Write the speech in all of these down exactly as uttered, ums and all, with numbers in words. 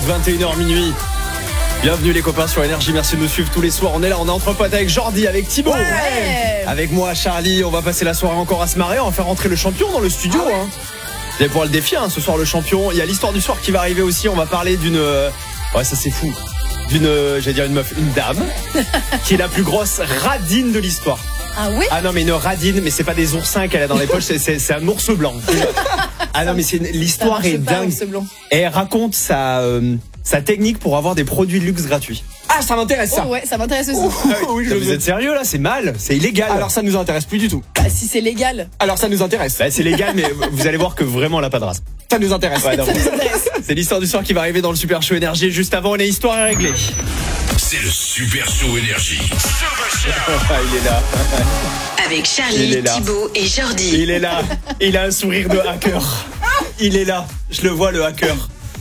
vingt et une heures minuit. Bienvenue les copains sur Énergie, merci de nous suivre tous les soirs. On est là, on est entre potes avec Jordi, avec Thibaut, ouais. Avec moi, Charlie. On va passer la soirée encore à se marrer. On va faire rentrer le champion dans le studio. Ah ouais. hein. Vous allez pouvoir le défier hein, ce soir, le champion. Il y a l'histoire du soir qui va arriver aussi. On va parler d'une... Ouais, ça c'est fou. D'une, j'allais dire une meuf, une dame, qui est la plus grosse radine de l'histoire. Ah oui? Ah non mais une radine, mais c'est pas des oursins qu'elle a dans les poches, c'est, c'est, c'est un ours blanc. Ah non mais c'est l'histoire est pas, dingue. Et elle raconte sa euh, sa technique pour avoir des produits de luxe gratuits. Ah, ça m'intéresse ça. Oh ouais, ça m'intéresse aussi. Oh, oui, je vous êtes sérieux là? C'est mal, c'est illégal. Alors ça nous intéresse plus du tout. Bah, si c'est légal. Alors ça nous intéresse. Bah, c'est légal, mais vous allez voir que vraiment elle a pas de race. Ça nous intéresse. Ouais, non, ça nous intéresse. C'est l'histoire du soir qui va arriver dans le Super Show Énergie. Juste avant, les histoires à régler. C'est le Super Show Énergie. Ah, il est là. Avec Charlie, Thibaut et Jordi. Il est là. Il a un sourire de hacker. Il est là. Je le vois, le hacker.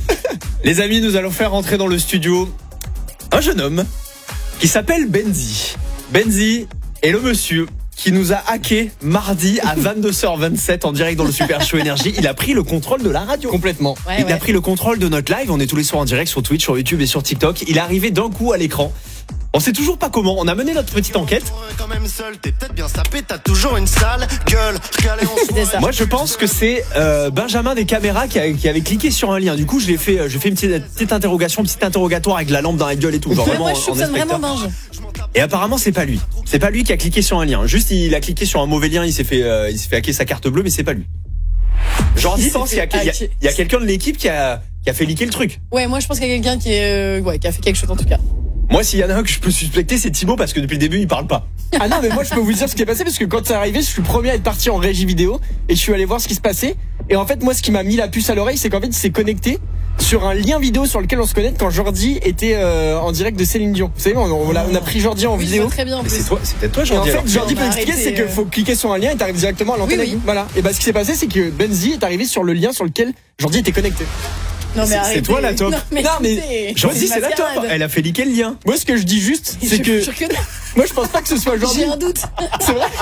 Les amis, nous allons faire rentrer dans le studio un jeune homme qui s'appelle Benzi. Benzi est le monsieur qui nous a hacké mardi à vingt-deux heures vingt-sept en direct dans le Super Show Énergie. Il a pris le contrôle de la radio. Complètement. Ouais, il ouais. a pris le contrôle de notre live. On est tous les soirs en direct sur Twitch, sur YouTube et sur TikTok. Il est arrivé d'un coup à l'écran. On sait toujours pas comment. On a mené notre petite enquête. Quand même seul, t'es peut-être bien sapé, t'as toujours une sale gueule. C'était ça. Moi, je pense que c'est euh, Benjamin des caméras qui, a, qui avait cliqué sur un lien. Du coup, je l'ai fait, je fais une petite, petite interrogation, une petite interrogatoire avec la lampe dans la gueule et tout. Genre Ouais, vraiment moi, je en soupçonne inspecteur. vraiment Binge. Et apparemment, c'est pas lui. C'est pas lui qui a cliqué sur un lien. Juste, il a cliqué sur un mauvais lien. Il s'est fait, euh, il s'est fait hacker sa carte bleue, mais c'est pas lui. Genre, Il je s'est pense qu'il y a, fait il y a, hacker. il y a quelqu'un de l'équipe qui a, qui a fait liquer le truc. Ouais, moi je pense qu'il y a quelqu'un qui, est, euh, ouais, qui a fait quelque chose en tout cas. Moi, s'il y en a un que je peux suspecter, c'est Thibaut parce que depuis le début, il parle pas. Ah non, mais moi je peux vous dire ce qui est passé parce que quand c'est arrivé, je suis le premier à être parti en régie vidéo et je suis allé voir ce qui se passait. Et en fait, moi, ce qui m'a mis la puce à l'oreille, c'est qu'en fait, il s'est connecté sur un lien vidéo sur lequel on se connecte quand Jordi était euh, en direct de Céline Dion. Vous savez, on, on, a, on a pris Jordi en Oui, je vidéo. vois très bien en Mais plus. c'est toi, c'est peut-être toi, Et en Jordi. fait, alors. Jordi On peut va expliquer, arrêter, c'est qu'il euh. faut cliquer sur un lien et t'arrives directement à l'antenne. Oui, oui. Voilà. Et bah, ce qui s'est passé, c'est que Benzi est arrivé sur le lien sur lequel Jordi était connecté. Non, mais C'est- arrêtez. c'est toi, la top. Non, mais, Non, mais écoutez, Jordi, c'est la top. mascarade. Elle a fait liquer le lien. Moi, ce que je dis juste, Je c'est suis que sûre que non. moi, je pense pas que ce soit Jordi. J'ai un doute. C'est vrai.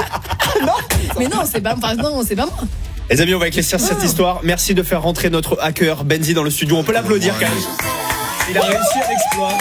Mais non, c'est pas, enfin, non, c'est pas moi. Les amis, on va éclaircir cette histoire. Merci de faire rentrer notre hacker Benzi dans le studio. On peut l'applaudir quand même. Il a réussi à l'exploit.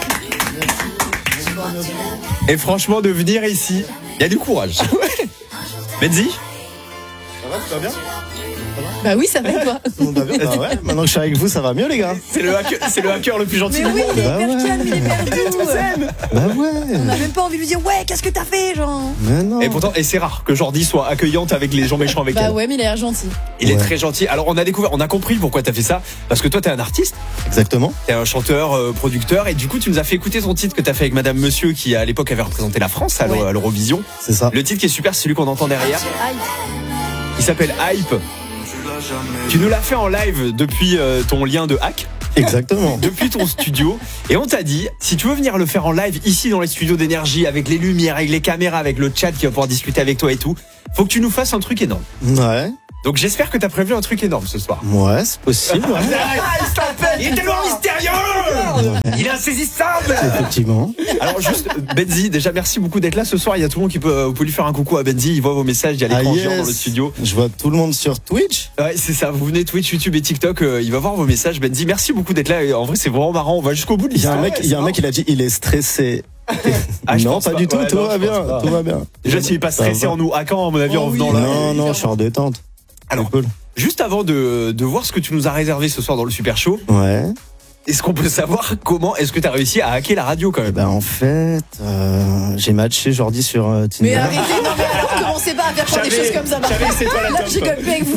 Et franchement, de venir ici, il y a du courage. Benzi, Ça va, tout va bien? Bah oui, ça va toi. Tout le monde va bien? Bah ouais, maintenant que je suis avec vous, ça va mieux, les gars. c'est le hacker, c'est le hacker le plus gentil Mais du oui, monde. il est Bah hyper ouais. calme, il est perdu. Bah ouais. On a même pas envie de lui dire ouais, qu'est-ce que t'as fait, genre. Mais non. Et pourtant, et c'est rare que Jordi soit accueillante avec les gens méchants avec Bah elle. ouais, mais il a l'air gentil. Il est Ouais. très gentil. Alors, on a découvert, on a compris pourquoi t'as fait ça. Parce que toi, t'es un artiste, Exactement. t'es un chanteur, euh, producteur, et du coup, tu nous as fait écouter ton titre que t'as fait avec Madame Monsieur, qui à l'époque avait représenté la France à l'Euro- Ouais. à l'Eurovision. C'est ça. Le titre qui est super, c'est celui qu'on entend derrière. Aïe. Il s'appelle Hype. Tu nous l'as fait en live depuis euh, ton lien de hack, Exactement. depuis ton studio. Et on t'a dit, si tu veux venir le faire en live ici dans les studios d'Énergie, avec les lumières, avec les caméras, avec le chat qui va pouvoir discuter avec toi et tout, faut que tu nous fasses un truc énorme. Ouais. Donc j'espère que t'as prévu un truc énorme ce soir. Ouais, c'est possible. Ouais. Il est tellement mystérieux. Il est insaisissable. Effectivement. Alors juste, Benzi, déjà merci beaucoup d'être là ce soir. Il y a tout le monde qui peut, vous pouvez lui faire un coucou à Benzi. Il voit vos messages, il y a l'écran Ah, géant yes. dans le studio. Je vois tout le monde sur Twitch. Ouais, c'est ça. Vous venez Twitch, YouTube et TikTok. euh, il va voir vos messages. Benzi, merci beaucoup d'être là. Et en vrai, c'est vraiment marrant. On va jusqu'au bout de Il y a l'histoire. un mec, il y a un mec, il a dit, il est stressé. Ah, je non, pense pas, du tout. Ouais, tout non, va je pense bien. pas. Tout va bien. Déjà, s'il est pas Ça stressé va. en nous hackant, à mon avis, Oh en oui, venant là. Non, non, je suis en détente. Alors, Cool. juste avant de, de voir ce que tu nous as réservé ce soir dans le Super Show, Ouais. est-ce qu'on peut savoir comment est-ce que tu as réussi à hacker la radio quand même? Ben en fait, euh, j'ai matché Jordi sur euh, Tinder. Mais arrêtez, non, mais alors, commencez pas à faire faire des J'avais- choses comme ça. par j'avais, contre. c'est toi la Là, top. je rigole plus avec vous.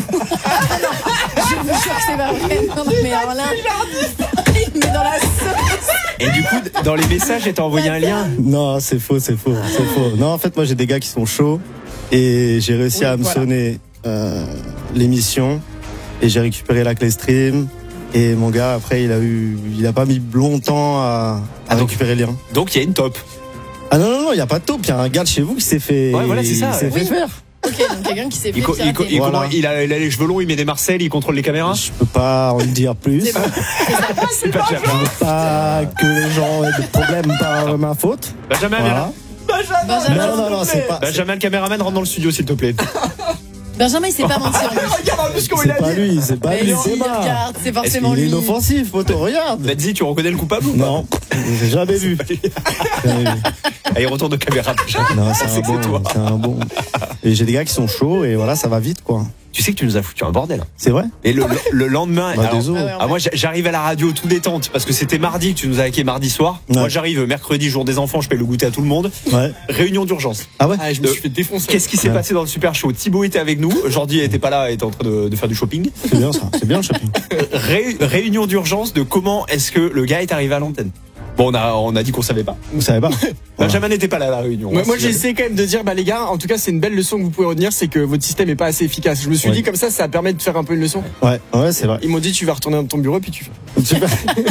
Je vous jure que c'est pas vrai. Non, non, mais alors là, il me met dans la sauce. Et du coup, dans les messages, elle t'a envoyé un lien. Non, c'est faux, c'est faux, c'est faux. Non, en fait, moi j'ai des gars qui sont chauds et j'ai réussi Oui, à me voilà. sonner euh, l'émission et j'ai récupéré la clé stream. Et mon gars, après, il a eu, il a pas mis longtemps à, à Ah, donc- récupérer le lien. Donc il y a une top. Ah non, non, non, il y a pas de taupe. Il y a un gars de chez vous qui s'est fait, Ouais, voilà, c'est ça, il s'est ouais. fait Oui. faire. Ok, donc quelqu'un qui s'est fait Il, co- il, co- pirater. il, Voilà. comment- il a, il a les cheveux longs, il met des Marcel, il contrôle les caméras. Je peux pas en dire plus. C'est bon, c'est ça. C'est pas Je veux pas que les gens aient des problèmes par ma faute. Benjamin, viens là. Voilà. Benjamin, Non, non, non, c'est pas. Benjamin, le caméraman, rentre dans le studio, s'il te plaît. Benjamin, il s'est pas menti en plus. Regarde en plus comment il C'est a pas dit. lui, c'est pas Mais lui, non, c'est il pas. regarde, c'est forcément Il est lui. inoffensif, photo, regarde. Benzi, tu reconnais le coupable ou pas? Non, j'ai jamais vu. Jamais vu. Allez, retourne de caméra. Non, c'est C'est un que c'est bon, toi. c'est un bon. Et j'ai des gars qui sont chauds et voilà, ça va vite quoi. Tu sais que tu nous as foutu un bordel. C'est vrai? Et le, le, le lendemain, Bah, alors, désolé. Ah ouais, ah, moi j'a- j'arrive à la radio tout détente parce que c'était mardi que tu nous as hacké mardi soir. Ouais. Moi j'arrive mercredi, jour des enfants, je paye le goûter à tout le monde. Ouais. Réunion d'urgence. Ah ouais? Ah, je me suis fait défoncer. Qu'est-ce qui s'est Ouais. passé dans le super show? Thibaut était avec nous, Jordi était pas là, était en train de, de faire du shopping. C'est bien ça, c'est bien le shopping. Ré- réunion d'urgence de comment est-ce que le gars est arrivé à l'antenne. Bon, on a, on a dit qu'on savait pas. Vous savez pas? Benjamin n'était pas là à la réunion. Moi, hein, moi si j'ai jamais. essayé quand même de dire, bah les gars, en tout cas c'est une belle leçon que vous pouvez retenir, c'est que votre système est pas assez efficace. Je me suis Ouais. dit comme ça, ça permet de faire un peu une leçon. Ouais, ouais, c'est vrai. Ils m'ont dit tu vas retourner dans ton bureau puis tu fais. Super.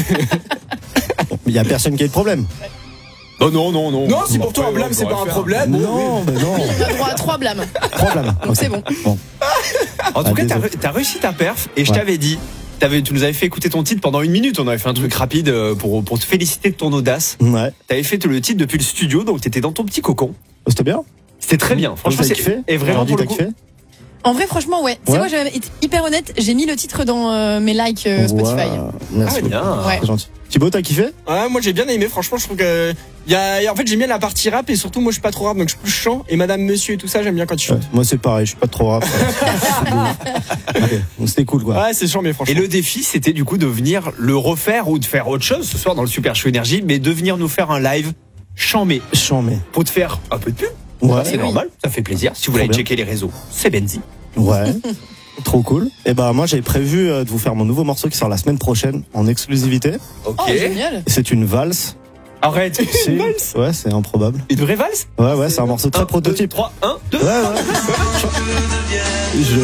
Il y a personne qui a de problème. Oh non, non, non. Non, si Bon, pour toi un après, blâme on c'est pourrait pas un faire. problème. Non, mais non. On a droit à trois blâmes. Problème. Donc c'est bon. Bon. En tout Ah, cas, t'as, désolé. re- t'as réussi ta perf et je Ouais. t'avais dit, t'avais, tu nous avais fait écouter ton titre pendant une minute. On avait fait un truc rapide euh, pour, pour te féliciter de ton audace. Ouais. T'avais fait le titre depuis le studio, donc t'étais dans ton petit cocon. C'était bien. C'était très bien. Franchement, T'as c'est kiffé? Et vraiment Jordi, pour le t'as coup. kiffé? En vrai, franchement, ouais. Tu sais Ouais. quoi, je vais être hyper honnête, j'ai mis le titre dans euh, mes likes euh, Spotify. Ouais, merci. Ah, beaucoup. bien. Ouais. C'est gentil. Thibaut, t'as kiffé? Ouais, moi j'ai bien aimé, franchement je trouve que y a, y a- en fait j'aime bien la partie rap et surtout moi je suis pas trop rap donc je suis plus chant et Madame Monsieur et tout ça j'aime bien quand tu Ouais, chantes. moi c'est pareil, je suis pas trop rap. Ok, donc c'était cool quoi. Ouais, c'est chiant mais Et franchement. le défi, c'était du coup de venir le refaire ou de faire autre chose ce soir dans le Super Show Énergie, mais de venir nous faire un live chambé Chambé. pour te faire un peu de pub. Ouais. C'est normal, ça fait plaisir. Si vous voulez Trop bien. checker les réseaux, c'est Benzi. Ouais. Trop cool. Et ben moi j'avais prévu euh, de vous faire mon nouveau morceau qui sort la semaine prochaine en exclusivité. Ok. Oh, génial. Et c'est une valse. Arrête. C'est- Ouais, c'est improbable. Une vraie valse? Ouais, ouais, c'est un morceau très un, prototype. deux, trois, un, deux. Ouais, ouais. Je...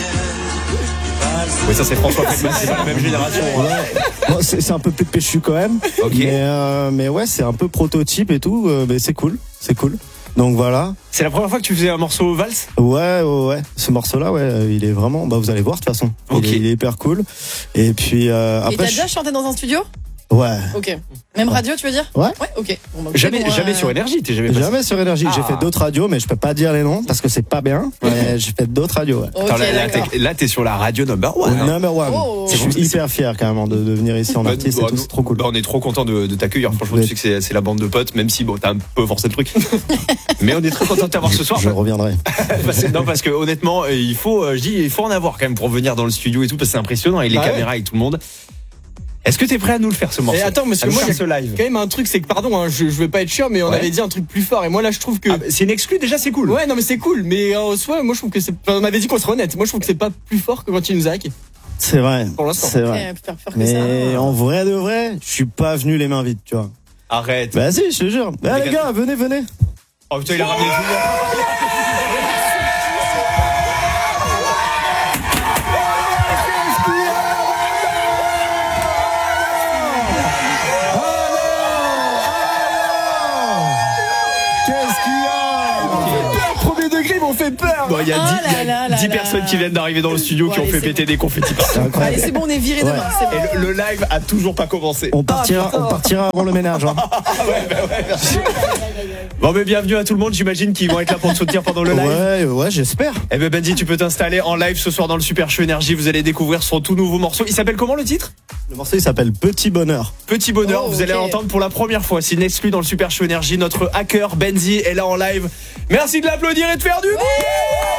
Oui, ça c'est François Feldman, c'est pas la même génération. hein. Ouais. Bon, c'est c'est un peu plus péchu quand même. Ok. Mais, euh, mais ouais, c'est un peu prototype et tout. euh, mais c'est cool. C'est cool. Donc voilà. C'est la première fois que tu faisais un morceau valse? Ouais, ouais, ouais. Ce morceau-là, ouais, euh, il est vraiment. Bah, vous allez voir de toute façon. Ok. Il, est, il est hyper cool. Et puis euh, Et après. t'as je- déjà chanté dans un studio? Ouais. Ok. Même radio, tu veux dire? Ouais. Ouais, ok. Bon, bah, c'est Jamais, bon, jamais euh, sur Énergie, t'es jamais passé. Jamais sur Énergie. J'ai Ah. fait d'autres radios, mais je peux pas dire les noms parce que c'est pas bien. Mais j'ai fait d'autres radios. Ouais. Ok, Attends, là, là, d'accord. t'es, là, t'es sur la radio number one. hein. Number one. Oh. Je suis hyper fier carrément de, de venir ici en Bah, artiste bah, et tout. nous- C'est trop cool. bah, on est trop content de, de t'accueillir. Franchement, Ouais. tu sais que c'est, c'est la bande de potes, même si bon, t'as un peu forcé le truc. Mais on est très content de t'avoir ce soir. Je reviendrai. Parce que- non, parce que honnêtement, euh, il faut, euh, je dis, il faut en avoir quand même pour venir dans le studio et tout, parce que c'est impressionnant avec les Bah ouais. caméras et tout le monde. Est-ce que t'es prêt à nous le faire ce morceau? Et attends, parce À que nous moi, faire il y ce a live. quand même un truc, c'est que pardon, hein, je, je veux pas être chiant, mais on Ouais. avait dit un truc plus fort et moi là je trouve que. Ah, bah, c'est une exclue déjà, c'est cool. Ouais, non mais c'est cool, mais en soi, moi je trouve que c'est. enfin, on avait dit qu'on serait honnête. Moi je trouve que c'est pas plus fort que quand il nous a hacké. C'est vrai. Pour l'instant. C'est Ouais, vrai. faire peur que ça. Mais en vrai de vrai, je suis pas venu les mains vides, tu vois. Arrête. Bah si, je te jure. Bah, Les les gars- gars, venez, venez. Oh putain, il a ramené tout le monde. Qu'est-ce qu'il y a? Premier degré, ils m'ont fait peur. Bon, il y a Oh dix il y a là là dix là personnes là. qui viennent d'arriver dans le studio Bon, qui ont allez, fait c'est péter bon. des confettis partout. C'est Allez, incroyable. c'est bon, on est viré demain. Ouais. C'est bon. Et le, le live a toujours pas commencé. On partira, on partira avant le ménage. Hein. Bon, mais bienvenue à tout le monde. J'imagine qu'ils vont être là pour te soutenir pendant le live. Ouais, ouais, j'espère. Eh ben Benji, tu peux t'installer en live ce soir dans le Super Show Énergie. Vous allez découvrir son tout nouveau morceau. Il s'appelle comment le titre? Le morceau il s'appelle Petit Bonheur. Petit bonheur. Oh, Vous allez ok. l'entendre pour la première fois. C'est une exclue dans le Super Show Énergie. Notre hacker Benji est là en live. Merci de l'applaudir et de faire du bruit.